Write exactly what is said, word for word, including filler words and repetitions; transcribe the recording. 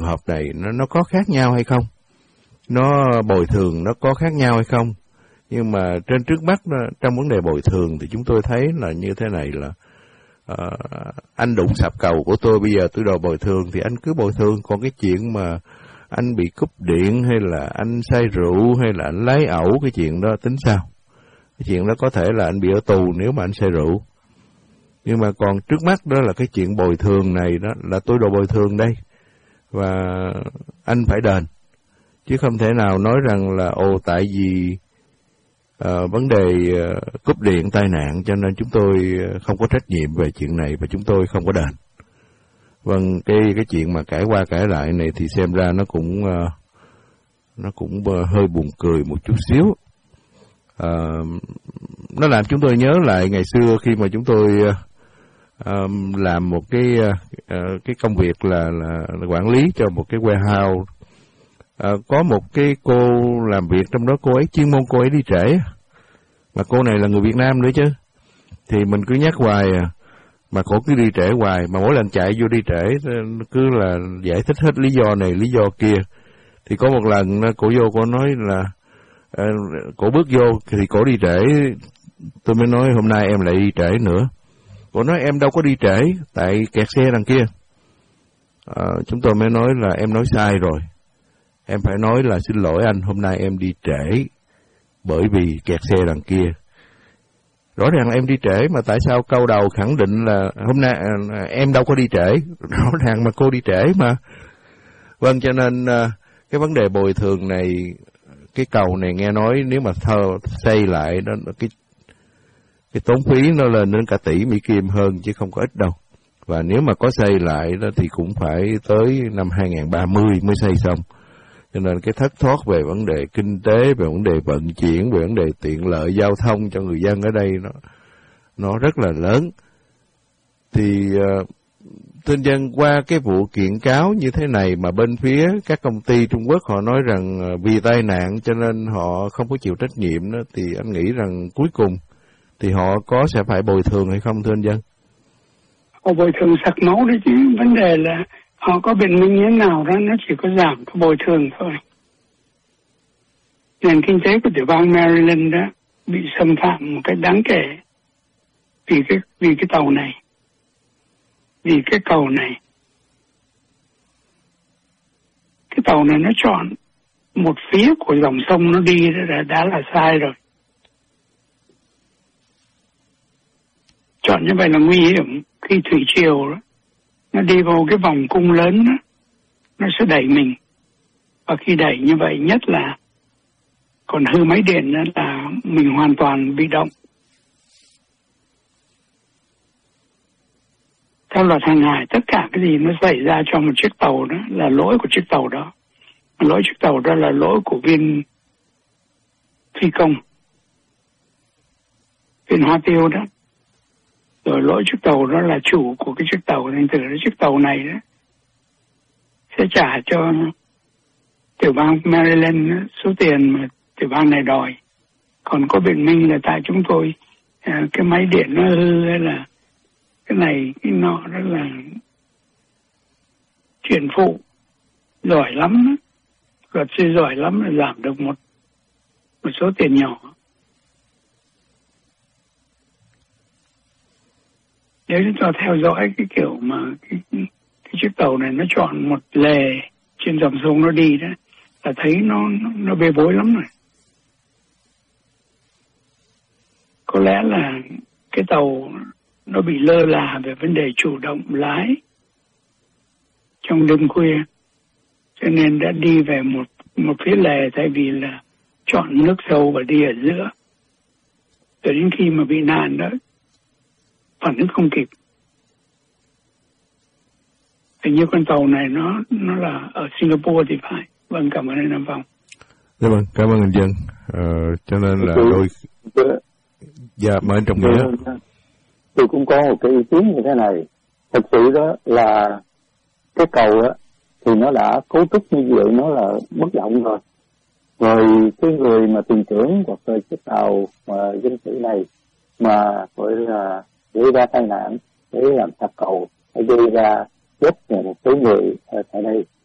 hợp này nó nó có khác nhau hay không, nó bồi thường nó có khác nhau hay không. Nhưng mà trên trước mắt trong vấn đề bồi thường thì chúng tôi thấy là như thế này là uh, anh đụng sập cầu của tôi, bây giờ tôi đòi bồi thường thì anh cứ bồi thường. Còn cái chuyện mà anh bị cúp điện hay là anh say rượu hay là anh lái ẩu, cái chuyện đó tính sao? Cái chuyện đó có thể là anh bị ở tù nếu mà anh say rượu. Nhưng mà còn trước mắt đó là cái chuyện bồi thường này đó, là tôi đòi bồi thường đây và anh phải đền. Chứ không thể nào nói rằng là ồ tại vì uh, vấn đề uh, cúp điện tai nạn cho nên chúng tôi không có trách nhiệm về chuyện này và chúng tôi không có đền. Vâng, cái cái chuyện mà cãi qua cãi lại này thì xem ra nó cũng uh, nó cũng uh, hơi buồn cười một chút xíu. Uh, nó làm chúng tôi nhớ lại ngày xưa khi mà chúng tôi uh, um, làm một cái uh, cái công việc là, là, là quản lý cho một cái warehouse. Uh, có một cái cô làm việc trong đó, cô ấy chuyên môn cô ấy đi trễ, mà cô này là người Việt Nam nữa chứ. Thì mình cứ nhắc hoài à, mà cổ cứ đi trễ hoài, mà mỗi lần chạy vô đi trễ cứ là giải thích hết lý do này lý do kia. Thì có một lần cổ vô cổ nói là uh, cổ bước vô thì cổ đi trễ, tôi mới nói hôm nay em lại đi trễ nữa. Cổ nói em đâu có đi trễ, tại kẹt xe đằng kia. Uh, chúng tôi mới nói là em nói sai rồi, em phải nói là xin lỗi anh, hôm nay em đi trễ bởi vì kẹt xe đằng kia. Rõ ràng là em đi trễ, mà tại sao câu đầu khẳng định là hôm nay à, em đâu có đi trễ, rõ ràng mà cô đi trễ mà. Vâng, cho nên à, cái vấn đề bồi thường này, cái cầu này nghe nói nếu mà thơ xây lại đó, cái cái tốn phí nó lên đến cả tỷ Mỹ Kim hơn chứ không có ít đâu. Và nếu mà có xây lại đó thì cũng phải tới năm hai không ba không mới xây xong. Cho nên cái thất thoát về vấn đề kinh tế, về vấn đề vận chuyển, về vấn đề tiện lợi giao thông cho người dân ở đây nó nó rất là lớn. Thì uh, tin dân qua cái vụ kiện cáo như thế này mà bên phía các công ty Trung Quốc họ nói rằng uh, vì tai nạn cho nên họ không có chịu trách nhiệm đó, thì anh nghĩ rằng cuối cùng thì họ có sẽ phải bồi thường hay không thưa anh Dân? Họ bồi thường sặc máu đấy chứ, vấn đề là họ có biện minh như thế nào đó, nó chỉ có giảm cái bồi thường thôi. Nền kinh tế của tiểu bang Maryland đó bị xâm phạm một cách đáng kể vì cái vì cái tàu này, vì cái cầu này. Cái tàu này nó chọn một phía của dòng sông nó đi đó đã, đã là sai rồi. Chọn như vậy là nguy hiểm. Khi thủy triều đó, nó đi vào cái vòng cung lớn đó, nó sẽ đẩy mình. Và khi đẩy như vậy nhất là còn hư máy điện đó là mình hoàn toàn bị động. Theo luật hàng hải, tất cả cái gì nó xảy ra trong một chiếc tàu đó là lỗi của chiếc tàu đó. Lỗi chiếc tàu đó là lỗi của viên phi công, viên hoa tiêu đó. Rồi lỗi chiếc tàu đó là chủ của cái chiếc tàu, thành thử chiếc tàu này đó sẽ trả cho tiểu bang Maryland số tiền mà tiểu bang này đòi. Còn có biện minh là tại chúng tôi à, cái máy điện nó hư hay là cái này cái nọ, đó là chuyện phụ. Giỏi lắm đó. Luật sư giỏi lắm là giảm được một một số tiền nhỏ. Nếu chúng ta theo dõi cái kiểu mà cái, cái, cái chiếc tàu này nó chọn một lề trên dòng sông nó đi đó, là thấy nó nó, nó bê bối lắm rồi. Có lẽ là cái tàu nó bị lơ là về vấn đề chủ động lái trong đêm khuya, cho nên đã đi về một một phía lề thay vì là chọn nước sâu và đi ở giữa. Rồi đến khi mà bị nạn đó, phản ứng không kịp. Hình như con tàu này nó nó là ở Singapore thì phải. Vâng, cảm ơn anh Nam Phong. Dạ vâng, cảm ơn anh Dân. Ờ, cho nên là đôi... Dạ, mời anh Trọng Nghĩa. Tôi cũng có một cái ý kiến như thế này. Thật sự đó là cái cầu đó, thì nó đã cấu trúc như vậy, nó là bất động rồi. Rồi cái người mà thuyền trưởng hoặc là chiếc tàu mà dân sự này mà gọi là gây ra tai nạn để làm sập cầu, để gây ra chết một số người ở tại đây,